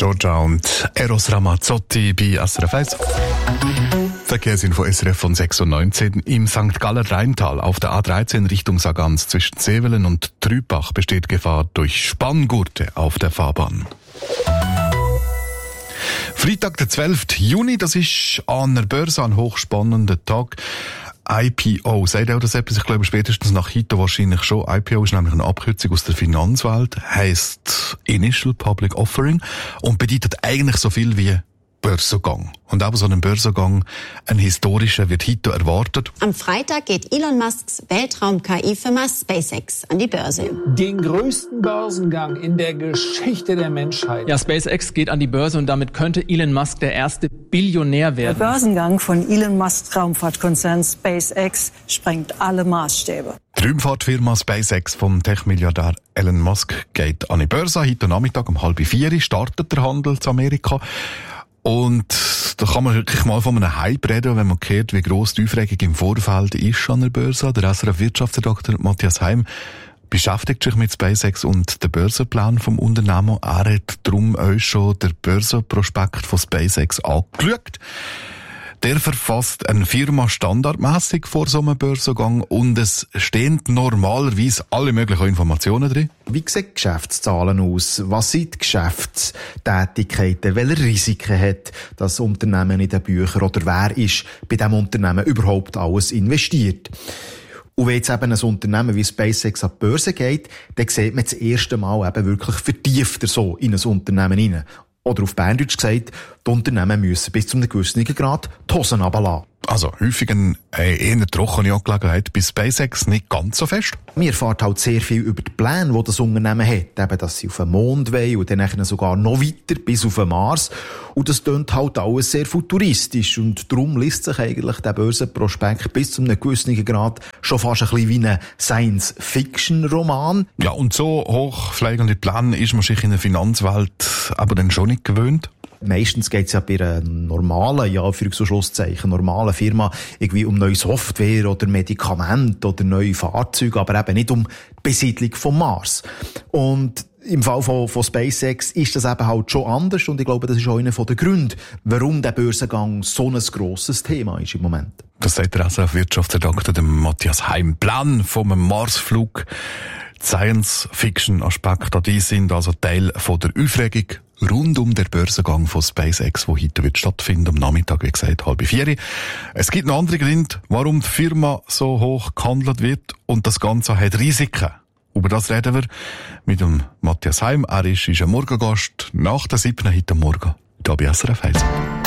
Giorgia und Eros Ramazzotti bei SRF 1. Verkehrsinfo SRF von 6:19 im St. Galler Rheintal auf der A13 Richtung Sargans zwischen Sevelen und Trübach besteht Gefahr durch Spanngurte auf der Fahrbahn. Freitag, der 12. Juni, das ist an der Börse ein hochspannender Tag. IPO, sagt auch das etwas? Ich glaube spätestens nach HITO wahrscheinlich schon. IPO ist nämlich eine Abkürzung aus der Finanzwelt, heisst Initial Public Offering und bedeutet eigentlich so viel wie Börsengang. Und auch so ein Börsengang, ein historischer, wird HITO erwartet. Am Freitag geht Elon Musks Weltraum-KI-Firma SpaceX an die Börse. Den größten Börsengang in der Geschichte der Menschheit. Ja, SpaceX geht an die Börse und damit könnte Elon Musk der erste Billionär werden. Der Börsengang von Elon Musks Raumfahrtkonzern SpaceX sprengt alle Maßstäbe. Die Raumfahrtfirma SpaceX vom Tech-Milliardär Elon Musk geht an die Börse. Heute Nachmittag um 3:30 startet der Handel zu Amerika. Und da kann man wirklich mal von einem Hype reden, wenn man hört, wie gross die Aufregung im Vorfeld ist an der Börse. Der SRF-Wirtschaftsredakteur Matthias Heim beschäftigt sich mit SpaceX und dem Börsenplan vom Unternehmen. Er hat darum euch schon den Börsenprospekt von SpaceX angeschaut. Der verfasst eine Firma standardmäßig vor so einem Börsengang und es stehen normalerweise alle möglichen Informationen drin. Wie sehen die Geschäftszahlen aus? Was sind die Geschäftstätigkeiten? Welche Risiken hat das Unternehmen in den Büchern? Oder wer ist bei diesem Unternehmen überhaupt alles investiert? Und wenn jetzt eben ein Unternehmen wie SpaceX an die Börse geht, dann sieht man das erste Mal eben wirklich vertiefter so in ein Unternehmen hinein. Oder auf Berndeutsch gesagt, die Unternehmen müssen bis zu einem gewissen Grad die Hosen runterlassen. Also häufig eine eher trockene Angelegenheit bei SpaceX, nicht ganz so fest. Man erfährt halt sehr viel über die Pläne, die das Unternehmen hat. Eben, dass sie auf den Mond wollen und dann sogar noch weiter bis auf den Mars. Und das klingt halt alles sehr futuristisch. Und darum liest sich eigentlich der Börsenprospekt bis zu einem gewissen Grad schon fast ein bisschen wie ein Science-Fiction-Roman. Ja, und so hochfliegende Pläne ist man sich in der Finanzwelt aber dann schon nicht gewöhnt. Meistens geht es ja bei einer normalen, ja, für so Schlusszeichen, normalen Firma irgendwie um neue Software oder Medikamente oder neue Fahrzeuge, aber eben nicht um die Besiedlung vom Mars. Und im Fall von SpaceX ist das eben halt schon anders und ich glaube, das ist auch einer der Gründe, warum der Börsengang so ein grosses Thema ist im Moment. Das sagt der SRF-Wirtschaftsredakteur Matthias Heim. Plan vom Marsflug, Science-Fiction-Aspekte, die sind also Teil von der Aufregung rund um den Börsengang von SpaceX, wo heute wird stattfinden, am Nachmittag, wie gesagt, 3:30. Es gibt noch andere Gründe, warum die Firma so hoch gehandelt wird und das Ganze hat Risiken. Über das reden wir mit dem Matthias Heim. Er ist ein Morgengast nach der 7. heute Morgen, hier bei SRF 1.